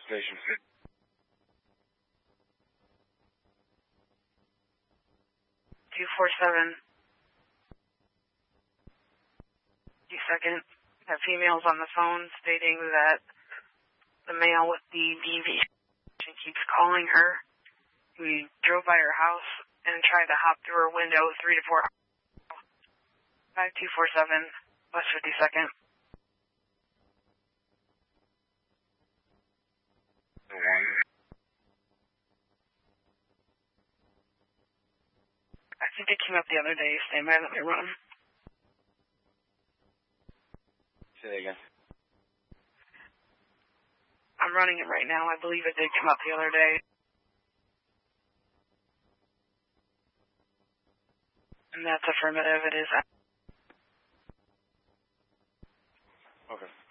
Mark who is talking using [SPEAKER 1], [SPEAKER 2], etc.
[SPEAKER 1] Station.
[SPEAKER 2] 247. Second, have females on the phone stating that the male with the DV keeps calling her. We drove by her house and tried to hop through her window 3 to 4 hours. 5247, West 52nd. I think it came up the other day. Stand by, let me run.
[SPEAKER 1] Say that again.
[SPEAKER 2] I'm running it right now. I believe it did come up the other day. And that's affirmative. It is.
[SPEAKER 1] Okay.